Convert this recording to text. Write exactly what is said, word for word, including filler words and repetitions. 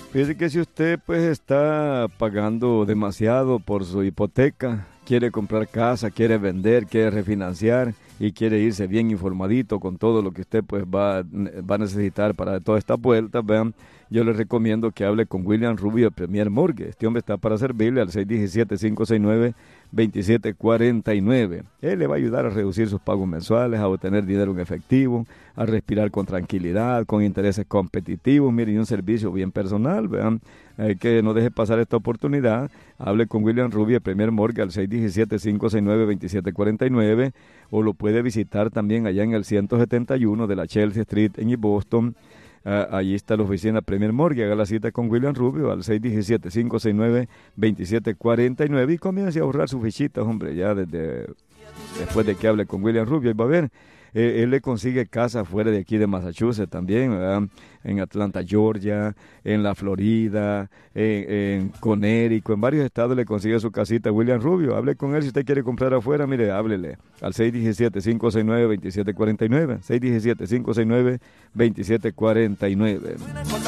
Fíjese que si usted pues está pagando demasiado por su hipoteca, quiere comprar casa, quiere vender, quiere refinanciar y quiere irse bien informadito con todo lo que usted pues va, va a necesitar para toda esta vuelta, vean, yo le recomiendo que hable con William Rubio de Premier Mortgage. Este hombre está para servirle al seis uno siete, cinco seis nueve, dos siete cuatro nueve. Él le va a ayudar a reducir sus pagos mensuales, a obtener dinero en efectivo, a respirar con tranquilidad, con intereses competitivos. Miren, y un servicio bien personal, vean, eh, que no deje pasar esta oportunidad. Hable con William Rubio de Premier Mortgage al seis uno siete, cinco seis nueve, dos siete cuatro nueve, o lo puede visitar también allá en el ciento setenta y uno de la Chelsea Street en East Boston. Uh, allí está la oficina Premier Mortgage. Haga la cita con William Rubio al seis uno siete, cinco seis nueve, dos siete cuatro nueve y comience a ahorrar sus fichitas, hombre, ya desde después de que hable con William Rubio. Y va a ver, eh, él le consigue casa fuera de aquí de Massachusetts también, ¿verdad? En Atlanta, Georgia, en la Florida, en, en Connecticut, en varios estados le consigue su casita William Rubio. Hable con él si usted quiere comprar afuera, mire, háblele al seis uno siete, cinco seis nueve, dos siete cuatro nueve, seis uno siete, cinco seis nueve, dos siete cuatro nueve.